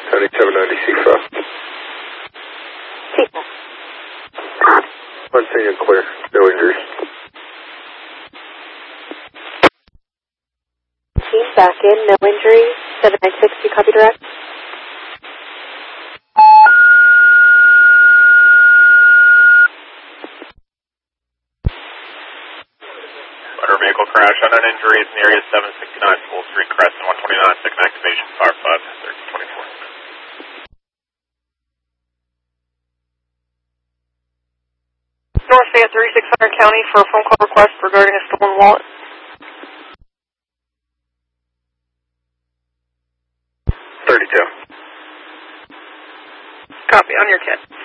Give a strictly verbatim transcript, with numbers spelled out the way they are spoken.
seventy-seven ninety C F A. C F A. One thing and clear. No injuries. Team back in, no injuries. seven nine six, you copy direct? Motor vehicle crash on an injury in the area seven sixty-nine School Street, Crescent, one twenty-nine, second activation, Power five, thirty twenty-four. North Fayette thirty-six hundred County for a phone call request regarding a stolen wallet. thirty-two. Copy, on your kit.